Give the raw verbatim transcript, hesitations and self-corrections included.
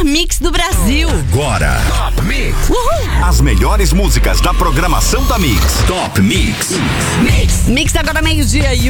mix do Brasil. Agora, Top Mix. Uhul. As melhores músicas da programação da Mix. Top Mix. Mix. Mix agora meio-dia e